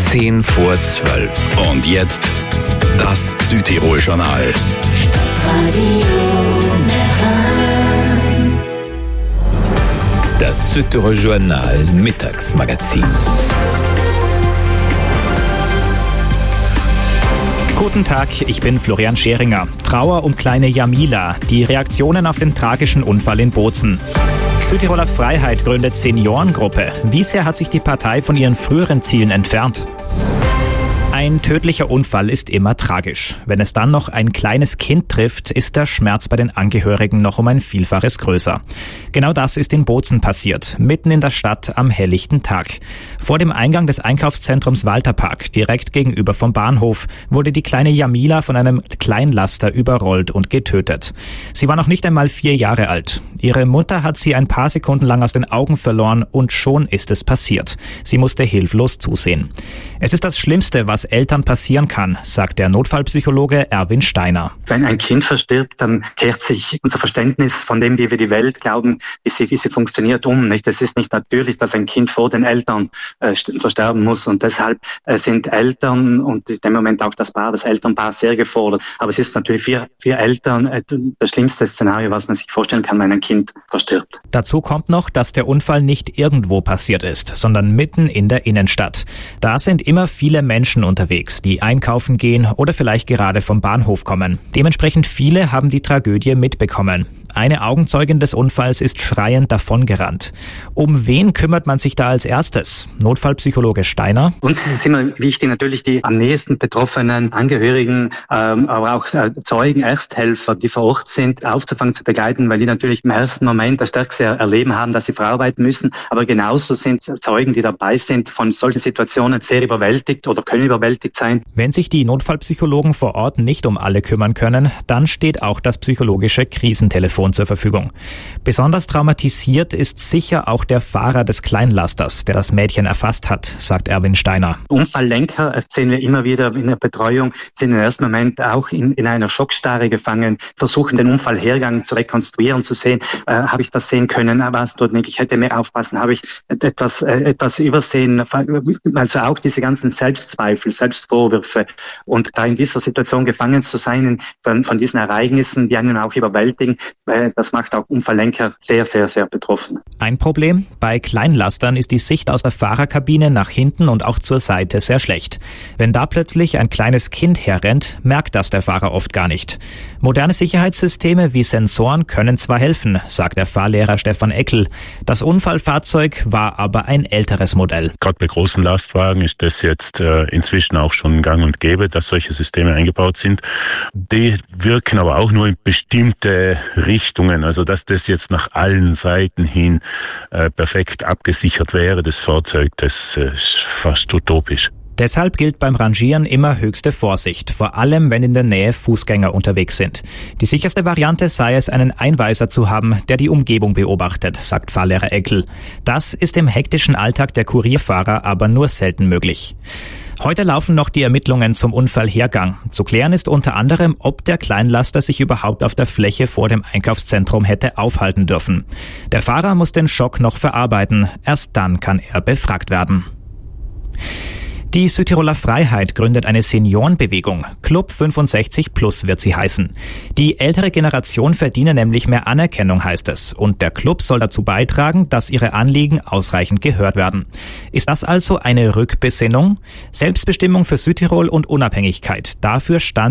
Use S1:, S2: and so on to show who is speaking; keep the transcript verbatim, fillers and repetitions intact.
S1: Zehn vor zwölf. Und jetzt das Südtirol-Journal. Das Südtirol-Journal Mittagsmagazin.
S2: Guten Tag, ich bin Florian Scheringer. Trauer um kleine Jamila, die Reaktionen auf den tragischen Unfall in Bozen. Südtiroler Freiheit gründet Seniorengruppe. Wie sehr hat sich die Partei von ihren früheren Zielen entfernt? Ein tödlicher Unfall ist immer tragisch. Wenn es dann noch ein kleines Kind trifft, ist der Schmerz bei den Angehörigen noch um ein Vielfaches größer. Genau das ist in Bozen passiert, mitten in der Stadt am helllichten Tag. Vor dem Eingang des Einkaufszentrums Walterpark, direkt gegenüber vom Bahnhof, wurde die kleine Jamila von einem Kleinlaster überrollt und getötet. Sie war noch nicht einmal vier Jahre alt. Ihre Mutter hat sie ein paar Sekunden lang aus den Augen verloren und schon ist es passiert. Sie musste hilflos zusehen. Es ist das Schlimmste, was Eltern passieren kann, sagt der Notfallpsychologe Erwin Steiner.
S3: Wenn ein Kind verstirbt, dann kehrt sich unser Verständnis von dem, wie wir die Welt glauben, wie sie, wie sie funktioniert, um. Nicht? Es ist nicht natürlich, dass ein Kind vor den Eltern äh, versterben muss und deshalb äh, sind Eltern und in dem Moment auch das Paar, das Elternpaar sehr gefordert. Aber es ist natürlich für, für Eltern äh, das schlimmste Szenario, was man sich vorstellen kann, wenn ein Kind verstirbt.
S2: Dazu kommt noch, dass der Unfall nicht irgendwo passiert ist, sondern mitten in der Innenstadt. Da sind immer viele Menschen unterwegs, die einkaufen gehen oder vielleicht gerade vom Bahnhof kommen. Dementsprechend viele haben die Tragödie mitbekommen. Eine Augenzeugin des Unfalls ist schreiend davongerannt. Um wen kümmert man sich da als erstes? Notfallpsychologe Steiner.
S3: Uns ist es immer wichtig, natürlich die am nächsten betroffenen Angehörigen, ähm, aber auch äh, Zeugen, Ersthelfer, die vor Ort sind, aufzufangen, zu begleiten, weil die natürlich im ersten Moment das stärkste Erleben haben, dass sie verarbeiten müssen. Aber genauso sind Zeugen, die dabei sind, von solchen Situationen sehr überwältigt oder können überwältigt sein.
S2: Wenn sich die Notfallpsychologen vor Ort nicht um alle kümmern können, dann steht auch das psychologische Krisentelefon zur Verfügung. Besonders traumatisiert ist sicher auch der Fahrer des Kleinlasters, der das Mädchen erfasst hat, sagt Erwin Steiner.
S3: Unfalllenker sehen wir immer wieder in der Betreuung, sind im ersten Moment auch in, in einer Schockstarre gefangen, versuchen den Unfallhergang zu rekonstruieren, zu sehen, äh, habe ich das sehen können, was dort nicht, ich hätte mehr aufpassen, habe ich etwas, äh, etwas übersehen, also auch diese ganzen Selbstzweifel, Selbstvorwürfe und da in dieser Situation gefangen zu sein von, von diesen Ereignissen, die einen auch überwältigen, das macht auch Unfalllenker sehr, sehr, sehr betroffen.
S2: Ein Problem? Bei Kleinlastern ist die Sicht aus der Fahrerkabine nach hinten und auch zur Seite sehr schlecht. Wenn da plötzlich ein kleines Kind herrennt, merkt das der Fahrer oft gar nicht. Moderne Sicherheitssysteme wie Sensoren können zwar helfen, sagt der Fahrlehrer Stefan Eckel. Das Unfallfahrzeug war aber ein älteres Modell.
S4: Gerade bei großen Lastwagen ist das jetzt äh, inzwischen auch schon gang und gäbe, dass solche Systeme eingebaut sind. Die wirken aber auch nur in bestimmte Richtungen, also dass das jetzt nach allen Seiten hin äh, perfekt abgesichert wäre, das Fahrzeug, das äh, ist fast utopisch.
S2: Deshalb gilt beim Rangieren immer höchste Vorsicht, vor allem wenn in der Nähe Fußgänger unterwegs sind. Die sicherste Variante sei es, einen Einweiser zu haben, der die Umgebung beobachtet, sagt Fahrlehrer Eckel. Das ist im hektischen Alltag der Kurierfahrer aber nur selten möglich. Heute laufen noch die Ermittlungen zum Unfallhergang. Zu klären ist unter anderem, ob der Kleinlaster sich überhaupt auf der Fläche vor dem Einkaufszentrum hätte aufhalten dürfen. Der Fahrer muss den Schock noch verarbeiten. Erst dann kann er befragt werden. Die Südtiroler Freiheit gründet eine Seniorenbewegung. Club fünfundsechzig plus wird sie heißen. Die ältere Generation verdiene nämlich mehr Anerkennung, heißt es. Und der Club soll dazu beitragen, dass ihre Anliegen ausreichend gehört werden. Ist das also eine Rückbesinnung? Selbstbestimmung für Südtirol und Unabhängigkeit. Dafür stand